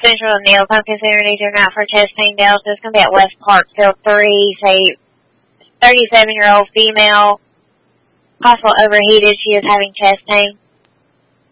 Central O'Neill Pumpkin Center needs to out for chest pain Delta. It's going to be at West Park, Field 3. Say 37-year-old female, possible overheated. She is having chest pain.